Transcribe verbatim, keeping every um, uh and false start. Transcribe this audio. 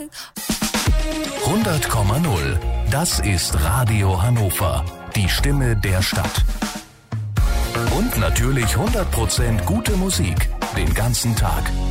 hundert Komma null. Das ist Radio Hannover. Die Stimme der Stadt. Und natürlich hundert Prozent gute Musik. Den ganzen Tag.